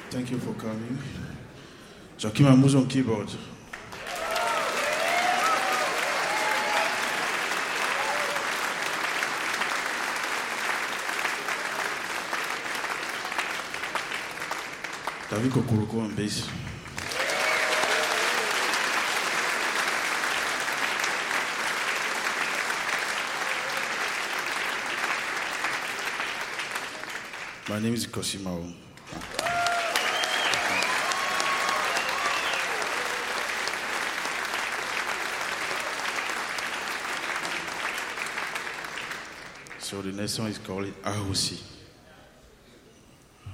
Thank you for coming. Joachim Amouze on keyboard. David Kokoroko on bass. My name is Kosimao. So the next one is called Ahosi.